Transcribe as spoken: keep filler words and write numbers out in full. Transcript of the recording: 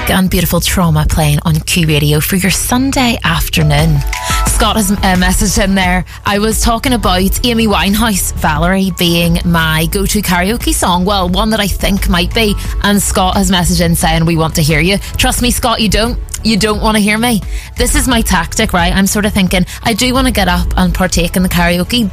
Pink and beautiful Trauma playing on Q Radio for your Sunday afternoon. Scott has a message in there. I was talking about Amy Winehouse, Valerie, being my go-to karaoke song. Well, one that I think might be. And Scott has messaged in saying, we want to hear you. Trust me, Scott, you don't. You don't want to hear me. This is my tactic, right? I'm sort of thinking, I do want to get up and partake in the karaoke,